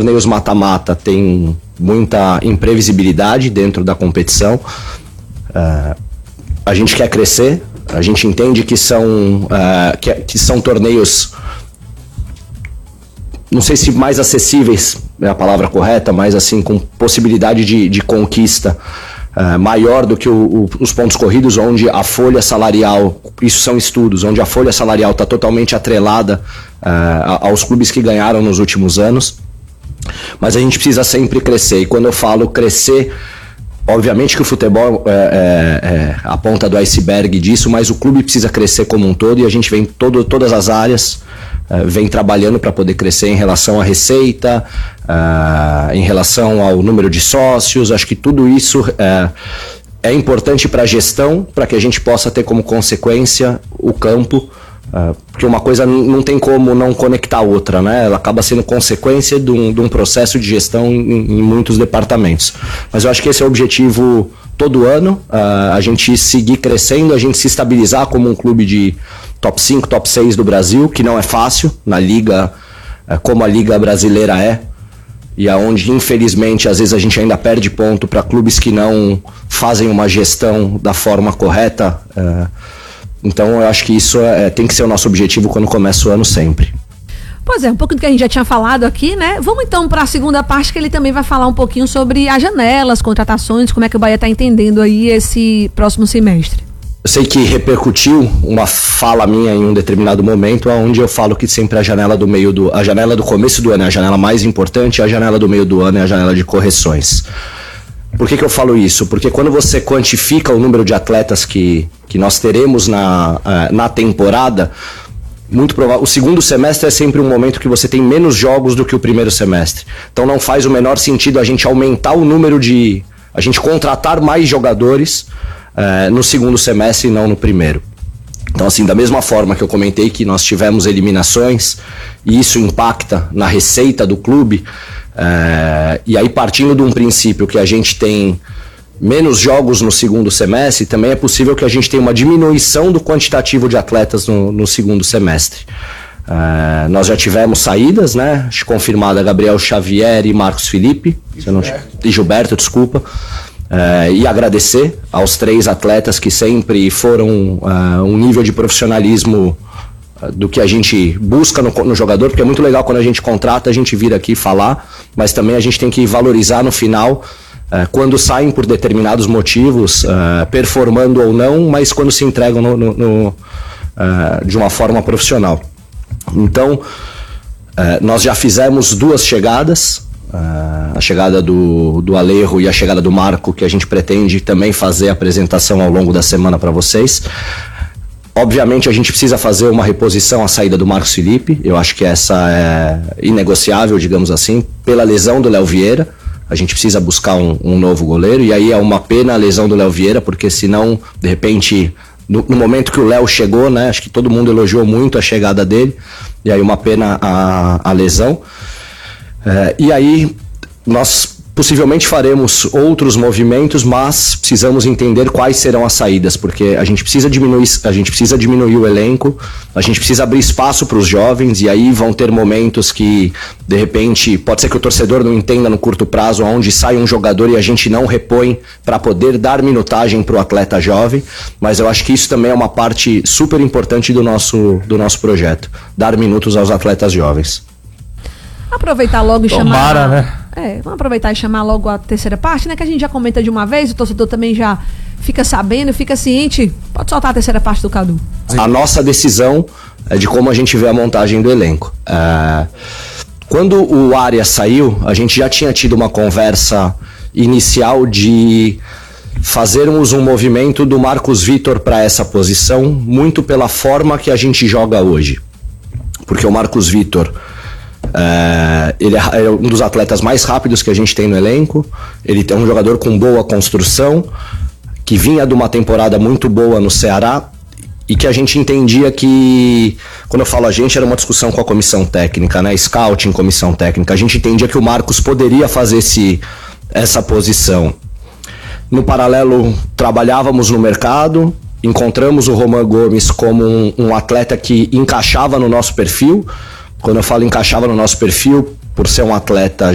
torneios mata-mata tem muita imprevisibilidade dentro da competição. A gente quer crescer, a gente entende que são torneios, não sei se mais acessíveis é a palavra correta, mas assim, com possibilidade de conquista maior do que os pontos corridos, onde a folha salarial, isso são estudos, onde a folha salarial está totalmente atrelada aos clubes que ganharam nos últimos anos. Mas a gente precisa sempre crescer, e quando eu falo crescer, obviamente que o futebol é a ponta do iceberg disso, mas o clube precisa crescer como um todo, e a gente vem todas as áreas vem trabalhando para poder crescer em relação à receita, em relação ao número de sócios. Acho que tudo isso é importante para a gestão, para que a gente possa ter como consequência o campo, porque uma coisa não tem como não conectar a outra, né? Ela acaba sendo consequência de um processo de gestão em muitos departamentos. Mas eu acho que esse é o objetivo todo ano, a gente seguir crescendo, a gente se estabilizar como um clube de top 5, top 6 do Brasil, que não é fácil na liga, como a liga brasileira é, e aonde infelizmente às vezes a gente ainda perde ponto para clubes que não fazem uma gestão da forma correta. Então eu acho que isso tem que ser o nosso objetivo quando começa o ano sempre. Pois é, um pouco do que a gente já tinha falado aqui, né? Vamos então para a segunda parte, que ele também vai falar um pouquinho sobre as janelas, contratações, como é que o Bahia está entendendo aí esse próximo semestre. Eu sei que repercutiu uma fala minha em um determinado momento, onde eu falo que sempre a janela do começo do ano é a janela mais importante, a janela do meio do ano é a janela de correções. Por que eu falo isso? Porque quando você quantifica o número de atletas que nós teremos na temporada, muito provável, o segundo semestre é sempre um momento que você tem menos jogos do que o primeiro semestre. Então não faz o menor sentido a gente aumentar o número a gente contratar mais jogadores no segundo semestre e não no primeiro. Então, assim, da mesma forma que eu comentei que nós tivemos eliminações e isso impacta na receita do clube, e aí partindo de um princípio que a gente tem menos jogos no segundo semestre, também é possível que a gente tenha uma diminuição do quantitativo de atletas no segundo semestre. Nós já tivemos saídas, né? Confirmada Gabriel Xavier e Marcos Felipe. Gilberto, desculpa. E agradecer aos 3 atletas que sempre foram um nível de profissionalismo do que a gente busca no jogador, porque é muito legal quando a gente contrata, a gente vir aqui falar, mas também a gente tem que valorizar no final, quando saem por determinados motivos, performando ou não, mas quando se entregam de uma forma profissional. Então, nós já fizemos 2 chegadas, a chegada do Alejo e a chegada do Marco, que a gente pretende também fazer a apresentação ao longo da semana para vocês. Obviamente a gente precisa fazer uma reposição à saída do Marcos Felipe, eu acho que essa é inegociável, digamos assim, pela lesão do Léo Vieira. A gente precisa buscar um novo goleiro, e aí é uma pena a lesão do Léo Vieira, porque senão, de repente, no momento que o Léo chegou, né, acho que todo mundo elogiou muito a chegada dele, e aí uma pena a lesão. E aí nós possivelmente faremos outros movimentos, mas precisamos entender quais serão as saídas, porque a gente precisa diminuir o elenco, a gente precisa abrir espaço para os jovens, e aí vão ter momentos que, de repente, pode ser que o torcedor não entenda no curto prazo, onde sai um jogador e a gente não repõe para poder dar minutagem para o atleta jovem, mas eu acho que isso também é uma parte super importante do nosso projeto, dar minutos aos atletas jovens. Aproveitar logo e chamar... né? Vamos aproveitar e chamar logo a terceira parte, né? Que a gente já comenta de uma vez, o torcedor também já fica sabendo, fica ciente. Pode soltar a terceira parte do Cadu. A nossa decisão é de como a gente vê a montagem do elenco. Quando o Arias saiu, a gente já tinha tido uma conversa inicial de fazermos um movimento do Marcos Vitor para essa posição, muito pela forma que a gente joga hoje. Porque o Marcos Vitor... ele é um dos atletas mais rápidos que a gente tem no elenco. Ele é um jogador com boa construção, que vinha de uma temporada muito boa no Ceará, e que a gente entendia que, quando eu falo a gente, era uma discussão com a comissão técnica, né? Scouting, comissão técnica. A gente entendia que o Marcos poderia fazer essa posição. No paralelo, trabalhávamos no mercado, encontramos o Roman Gomes como um atleta que encaixava no nosso perfil. Quando eu falo encaixava no nosso perfil, por ser um atleta